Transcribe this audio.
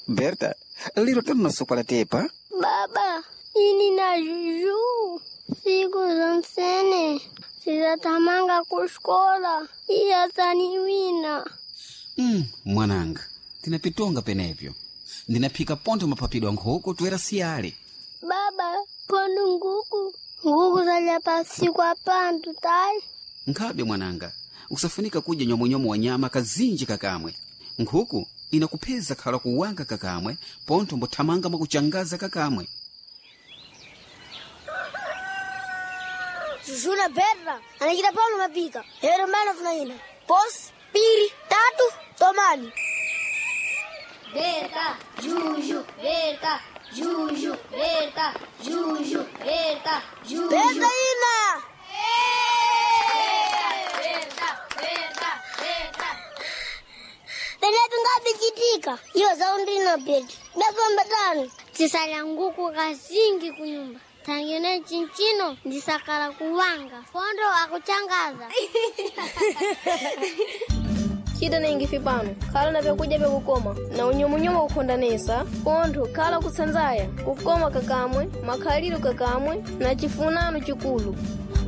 Berta, liro tano sopa la tepa? Baba, ini na juju. Siku zansene. Sizatamanga kuskola. Iya taniwina. Mwananga, tinapitonga penevyo. Ndinapika ponto mapapido nkoko tuwera siale. Baba, pondo nguku. Nguku zalia pasiku apantu tai. Nkabe mwananga, usafunika kuja nyomonyomo wa nyama kazinji kakamwe. Nkuku inakupeza kala kuwanga kakamwe, ponto mbotamanga makuchangaza kakamwe. Jujuna Berta, anakita paulo mapika. Hero mana funaina. Pos, piri, tatu, tomani. Berta, Juju, Berta, Juju, Berta, Juju, Berta, Juju. Berta ina! Berta, Berta, Berta. Penetu ngapi kitika? Iyo zaundina peti. Bepo mbatani. Tisala nguku kazingi kunyumba. Tangene chinchino ndisakala kuwanga. Pondo akuchangaza. Chida na ingi fipano. Kala na pekuja pekukoma. Na unyomunyoma kukondanesa. Pondo kala kusanzaya. Kukoma kakamwe. Makalilo kakamwe. Na chifunano chukulu.